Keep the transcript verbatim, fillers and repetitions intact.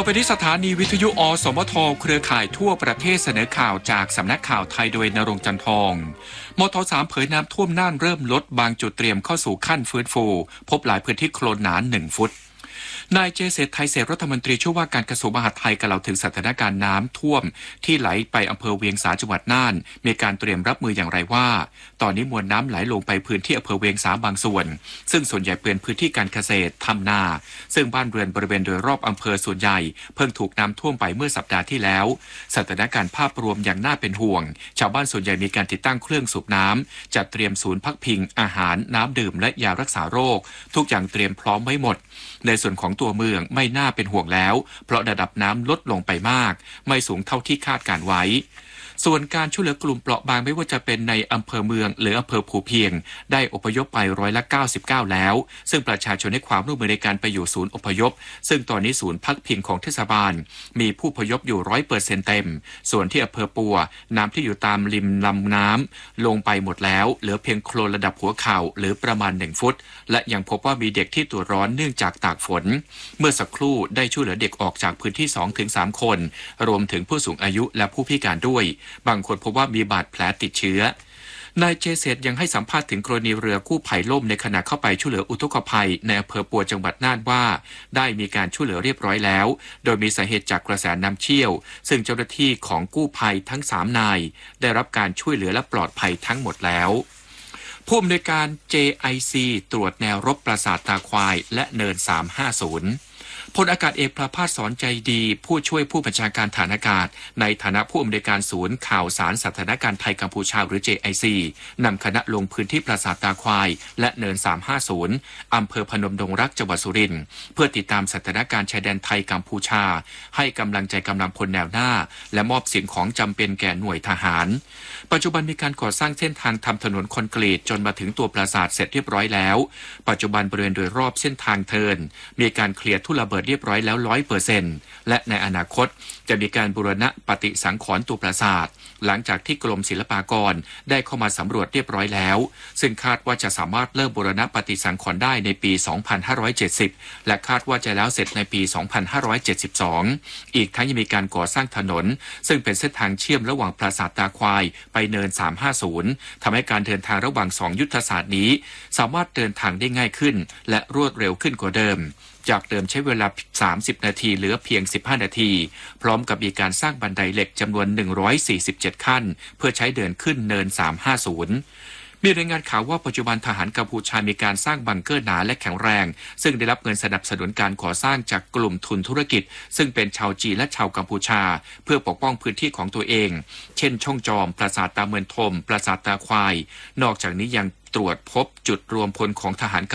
ไปที่สถานีวิทยุอสมทเครือข่ายทั่วประเทศเสนอข่าวจากสำนักข่าวไทยโดยณรงค์จันทองมทสามเผยน้ำท่วมน่านเริ่มลดบางจุดเตรียมเข้าสู่ขั้นฟื้นฟูพบหลายพื้นที่โคลนหนาหนึ่งฟุตนายเจเศรษฐ์ไทยเศรษฐ์รัฐมนตรีช่วยว่าการกระทรวงมหาดไทยกล่าวถึงสถานการณ์น้ำท่วมที่ไหลไปอำเภอเวียงสาจังหวัดน่านมีการเตรียมรับมืออย่างไรว่าตอนนี้มวลน้ำไหลลงไปพื้นที่อำเภอเวียงสาบางส่วนซึ่งส่วนใหญ่เป็นพื้นที่การเกษตรทำนาซึ่งบ้านเรือนบริเวณโดยรอบอำเภอส่วนใหญ่เพิ่งถูกน้ำท่วมไปเมื่อสัปดาห์ที่แล้วสถานการณ์ภาพรวมอย่างน่าเป็นห่วงชาวบ้านส่วนใหญ่มีการติดตั้งเครื่องสูบน้ำจัดเตรียมศูนย์พักพิงอาหารน้ำดื่มและยารักษาโรคทุกอย่างเตรียมพร้อมไว้หมดในส่วนของตัวเมืองไม่น่าเป็นห่วงแล้วเพราะระดับน้ำลดลงไปมากไม่สูงเท่าที่คาดการไว้ส่วนการช่วยเหลือกลุ่มเปราะบางไม่ว่าจะเป็นในอำเภอเมืองหรืออำเภอภูเพียงได้อพยพไปร้อยละเก้าสิบเก้าแล้วซึ่งประชาชนให้ความร่วมมือในการไปอยู่ศูนย์อพยพซึ่งตอนนี้ศูนย์พักพิงของเทศบาลมีผู้อพยพอยู่ ร้อยเปอร์เซ็นต์ เต็มส่วนที่อำเภอปัวน้ำที่อยู่ตามริมลำน้ำลงไปหมดแล้วเหลือเพียงโคลนระดับหัวเข่าหรือประมาณหนึ่งฟุตและยังพบว่ามีเด็กที่ตัวร้อนเนื่องจากตากฝนเมื่อสักครู่ได้ช่วยเหลือเด็กออกจากพื้นที่ สองถึงสาม คนรวมถึงผู้สูงอายุและผู้พิการด้วยบางคนพบว่ามีบาดแผลติดเชื้อนายเจเศรษฐ์ยังให้สัมภาษณ์ถึงกรณีเรือกู้ภัยล่มในขณะเข้าไปช่วยเหลืออุทกภัยในอำเภอปัวจังหวัดน่านว่าได้มีการช่วยเหลือเรียบร้อยแล้วโดยมีสาเหตุจากกระแสน้ำเชี่ยวซึ่งเจ้าหน้าที่ของกู้ภัยทั้งสามนายได้รับการช่วยเหลือและปลอดภัยทั้งหมดแล้วผู้อำนวยการ เจ ไอ ซี ตรวจแนวรบปราสาทตาควายและเนินสามห้าศูนย์พลอากาศเอกประภาสสอนใจดีผู้ช่วยผู้บัญชาการฐานอากาศในฐานะผู้อำนวยการศูนย์ข่าวสารสถานการณ์ไทยกัมพูชาหรือ เจ ไอ ซี นำคณะลงพื้นที่ปราสาทตาควายและเนินสามห้าศูนย์อำเภอพนมดงรักจังหวัดสุรินทร์เพื่อติดตามสถานการณ์ชายแดนไทยกัมพูชาให้กำลังใจกำลังพลแนวหน้าและมอบสิ่งของจำเป็นแก่หน่วยทหารปัจจุบันมีการก่อสร้างเส้นทางทำถนนคอนกรีตจนมาถึงตัวปราสาทเสร็จเรียบร้อยแล้วปัจจุบันบริเวณโดยรอบเส้นทางเทินมีการเคลียร์ทุ่นระเบิดเรียบร้อยแล้ว ร้อยเปอร์เซ็นต์ และในอนาคตจะมีการบูรณะปฏิสังขรณ์ตัวปราสาทหลังจากที่กรมศิลปากรได้เข้ามาสำรวจเรียบร้อยแล้วซึ่งคาดว่าจะสามารถเริ่มบูรณะปฏิสังขรณ์ได้ในปี สองพันห้าร้อยเจ็ดสิบ และคาดว่าจะแล้วเสร็จในปี สองพันห้าร้อยเจ็ดสิบสอง อีกทั้งยังมีการก่อสร้างถนนซึ่งเป็นเส้นทางเชื่อมระหว่างปราสาทตาควายไปเนินสามห้าศูนย์ทำให้การเดินทางระหว่างสองยุทธศาสตร์นี้สามารถเดินทางได้ง่ายขึ้นและรวดเร็วขึ้นกว่าเดิมจากเดิมใช้เวลาสามสิบนาทีเหลือเพียงสิบห้านาทีพร้อมกับมีการสร้างบันไดเหล็กจำนวนหนึ่งร้อยสี่สิบเจ็ดขั้นเพื่อใช้เดินขึ้นเนินสามห้าศูนย์มีรายงานข่าวว่าปัจจุบันทหารกัมพูชามีการสร้างบังเกอร์หนาและแข็งแรงซึ่งได้รับเงินสนับสนุนการก่อสร้างจากกลุ่มทุนธุรกิจซึ่งเป็นชาวจีนและชาวกัมพูชาเพื่อปกป้องพื้นที่ของตัวเองเช่นช่องจอมปราสาทตาเมือนทมปราสาทตาควายนอกจากนี้ยังตรวจพบจุดรวมพลของทหาร